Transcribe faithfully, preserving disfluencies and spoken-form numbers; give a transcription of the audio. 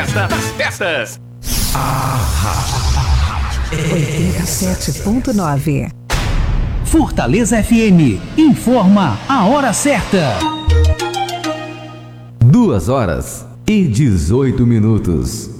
festa das festas. oitenta e sete ponto nove. Fortaleza F M informa a hora certa. Duas horas e dezoito minutos.